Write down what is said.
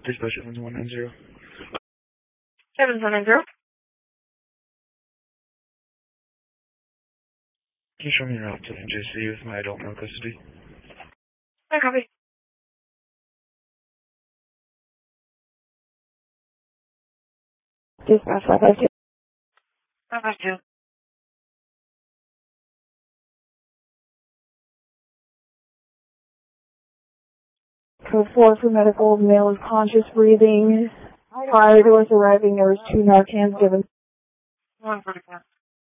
Dispatch 7190. 7190. Can you show me around to NJC with my adult male custody? I copy. Dispatch 552. 552. Code 4 for medical. Male is conscious, breathing. Prior to us arriving, there was 2 Narcans given. 144.